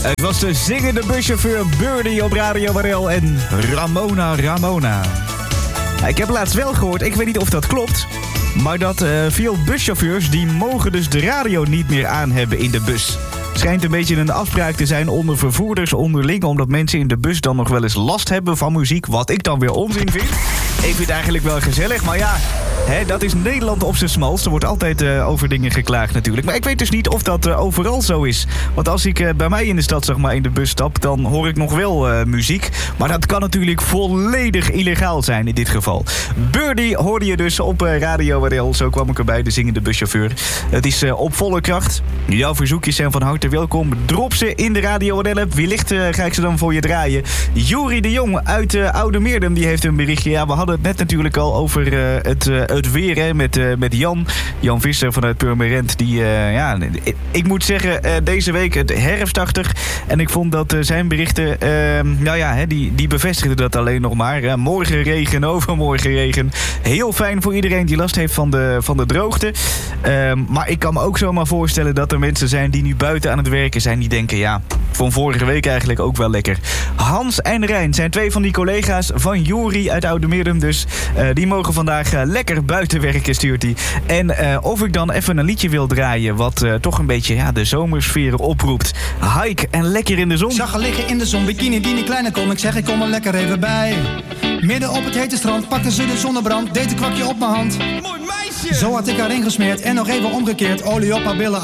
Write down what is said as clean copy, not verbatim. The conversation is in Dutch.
Het was de zingende buschauffeur Birdie op Radio Warel en Ramona. Ik heb laatst wel gehoord, ik weet niet of dat klopt, maar dat veel buschauffeurs die mogen dus de radio niet meer aan hebben in de bus. Schijnt een beetje een afspraak te zijn onder vervoerders onderling, omdat mensen in de bus dan nog wel eens last hebben van muziek, wat ik dan weer onzin vind. Ik vind het eigenlijk wel gezellig, maar ja, dat is Nederland op zijn smalst. Er wordt altijd over dingen geklaagd natuurlijk. Maar ik weet dus niet of dat overal zo is. Want als ik bij mij in de stad, zeg maar, in de bus stap, dan hoor ik nog wel muziek. Maar dat kan natuurlijk volledig illegaal zijn in dit geval. Birdie hoorde je dus op Radio WRL. Zo kwam ik erbij, de zingende buschauffeur. Het is op volle kracht. Jouw verzoekjes zijn van harte welkom. Drop ze in de Radio WRL-app. Wellicht ga ik ze dan voor je draaien. Juri de Jong uit Oude Meerdum, die heeft een berichtje. Ja, we hadden het net natuurlijk al over het weer, hè, met Jan Visser vanuit Purmerend. Ik moet zeggen, deze week het herfstachtig. En ik vond dat zijn berichten, die bevestigden dat alleen nog maar. Morgen regen, overmorgen regen. Heel fijn voor iedereen die last heeft van de droogte. Maar ik kan me ook zomaar voorstellen dat er mensen zijn die nu buiten aan het werken zijn. Die denken, ja, van vorige week eigenlijk ook wel lekker. Hans en Rijn zijn twee van die collega's van Juri uit Oude Meerdum. Dus die mogen vandaag lekker buiten werken, stuurt hij. En of ik dan even een liedje wil draaien wat toch een beetje de zomersfeer oproept. Hike en lekker in de zon. Ik zag haar liggen in de zon, bikini die niet kleiner kon. Ik zeg, ik kom er lekker even bij. Midden op het hete strand pakte ze de zonnebrand. Deed een kwakje op mijn hand. Mooi meisje! Zo had ik haar ingesmeerd en nog even omgekeerd. Olie op haar billen,